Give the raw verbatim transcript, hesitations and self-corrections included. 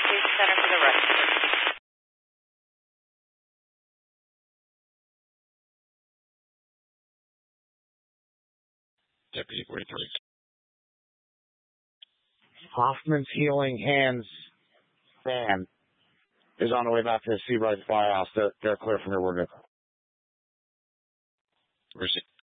Communication Center for the rescue. Deputy forty-three. Hoffman's Healing Hands van is on the way back to the Seabright Firehouse. They're, they're clear from here. We're good. Where's it?